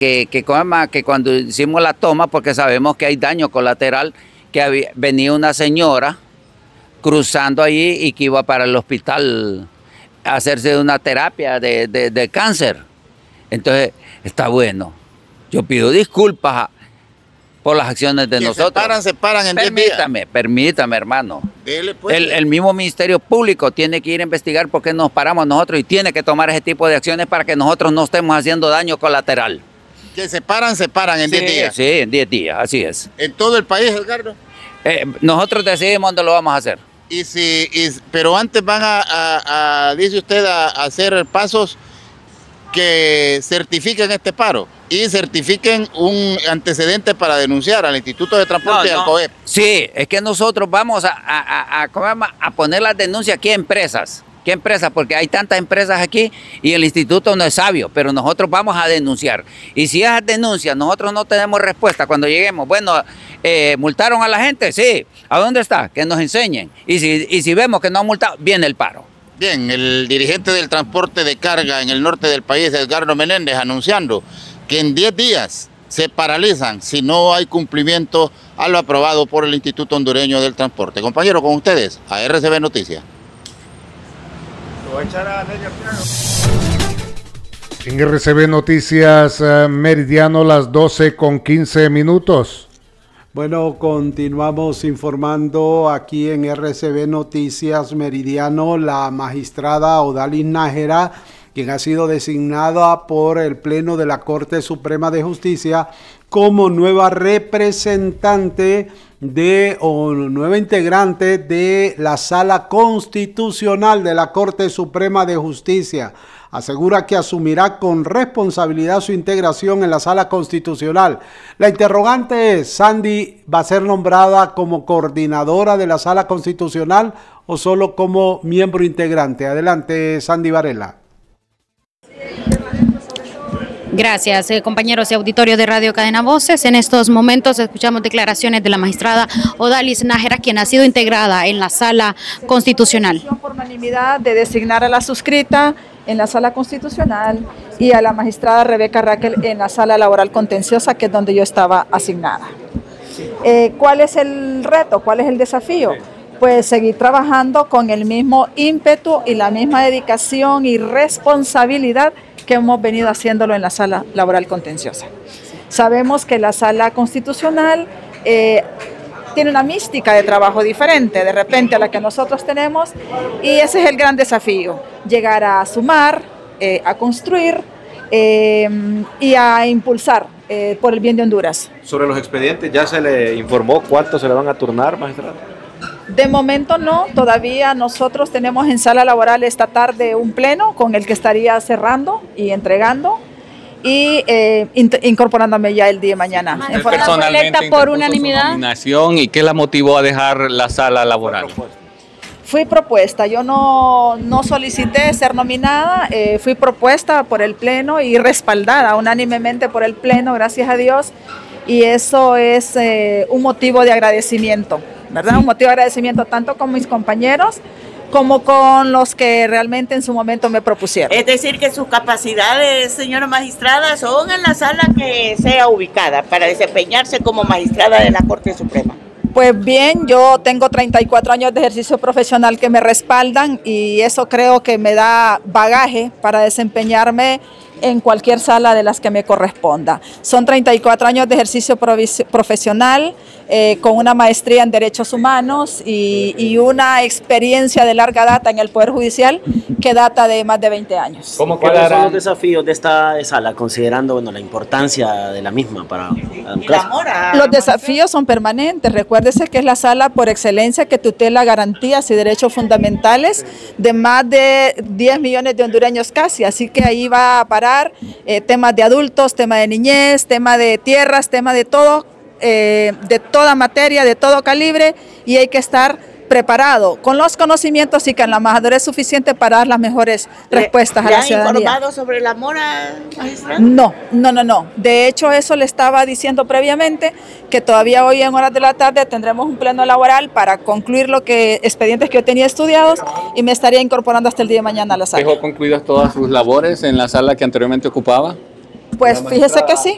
que cuando hicimos la toma, porque sabemos que hay daño colateral, venía una señora cruzando allí y que iba para el hospital a hacerse una terapia de cáncer. Entonces, está bueno. Yo pido disculpas por las acciones de nosotros. Se paran en 10 días. Permítame, hermano. Dele, pues. El mismo Ministerio Público tiene que ir a investigar por qué nos paramos nosotros y tiene que tomar ese tipo de acciones para que nosotros no estemos haciendo daño colateral. Que se paran en 10 días. Sí, en 10 días, así es. ¿En todo el país, Edgardo? Nosotros decidimos dónde lo vamos a hacer. Pero antes van dice usted, a hacer pasos que certifiquen este paro y certifiquen un antecedente para denunciar al Instituto de Transporte y al COEP. Sí, es que nosotros vamos a poner las denuncias aquí a empresas. ¿Qué empresas? Porque hay tantas empresas aquí y el instituto no es sabio, pero nosotros vamos a denunciar. Y si esas denuncias nosotros no tenemos respuesta cuando lleguemos, bueno, ¿multaron a la gente? Sí. ¿A dónde está? Que nos enseñen. Y si vemos que no han multado, viene el paro. Bien, el dirigente del transporte de carga en el norte del país, Edgardo Menéndez, anunciando que en 10 días se paralizan si no hay cumplimiento a lo aprobado por el Instituto Hondureño del Transporte. Compañero, con ustedes, a RCB Noticias. En RCB Noticias Meridiano, las 12:15. Bueno, continuamos informando aquí en RCB Noticias Meridiano. La magistrada Odalis Nájera, quien ha sido designada por el Pleno de la Corte Suprema de Justicia como nueva representante o nueva integrante de la Sala Constitucional de la Corte Suprema de Justicia. Asegura que asumirá con responsabilidad su integración en la Sala Constitucional. La interrogante es, ¿Sandy va a ser nombrada como coordinadora de la Sala Constitucional o solo como miembro integrante? Adelante, Sandy Varela. Gracias, compañeros y auditorio de Radio Cadena Voces. En estos momentos escuchamos declaraciones de la magistrada Odalis Nájera, quien ha sido integrada en la Sala Constitucional. Por unanimidad de designar a la suscrita en la Sala Constitucional y a la magistrada Rebeca Raquel en la Sala Laboral Contenciosa, que es donde yo estaba asignada. ¿Cuál es el reto? ¿Cuál es el desafío? Pues seguir trabajando con el mismo ímpetu y la misma dedicación y responsabilidad que hemos venido haciéndolo en la Sala Laboral Contenciosa. Sabemos que la Sala Constitucional tiene una mística de trabajo diferente de repente a la que nosotros tenemos, y ese es el gran desafío, llegar a sumar, a construir y a impulsar por el bien de Honduras. Sobre los expedientes, ¿ya se le informó cuántos se le van a turnar, magistrada? De momento no, todavía nosotros tenemos en sala laboral esta tarde un pleno con el que estaría cerrando y entregando y incorporándome ya el día de mañana. Personalmente por unanimidad. ¿Y qué la motivó a dejar la sala laboral? Fui propuesta, yo no solicité ser nominada, fui propuesta por el pleno y respaldada unánimemente por el pleno, gracias a Dios, y eso es un motivo de agradecimiento, ¿verdad? Un motivo de agradecimiento tanto con mis compañeros como con los que realmente en su momento me propusieron. Es decir, que sus capacidades, señora magistrada, son en la sala que sea ubicada para desempeñarse como magistrada de la Corte Suprema. Pues bien, yo tengo 34 años de ejercicio profesional que me respaldan y eso creo que me da bagaje para desempeñarme en cualquier sala de las que me corresponda. Son 34 años de ejercicio profesional con una maestría en Derechos Humanos y una experiencia de larga data en el Poder Judicial que data de más de 20 años. ¿Cuáles son los desafíos de esta sala, considerando la importancia de la misma para la democracia? Los desafíos son permanentes. Recuérdese que es la sala por excelencia que tutela garantías y derechos fundamentales de más de 10 millones de hondureños casi, así que ahí va a parar temas de adultos, tema de niñez, tema de tierras, tema de todo, de toda materia, de todo calibre, y hay que estar preparado con los conocimientos y con la madurez suficiente para dar las mejores respuestas a la ciudadanía. ¿Le han informado sobre la mora, magistrada? No. De hecho, eso le estaba diciendo previamente, que todavía hoy en horas de la tarde tendremos un pleno laboral para concluir expedientes que yo tenía estudiados y me estaría incorporando hasta el día de mañana a la sala. ¿Dejó concluidas todas sus labores en la sala que anteriormente ocupaba? Pues fíjese que sí.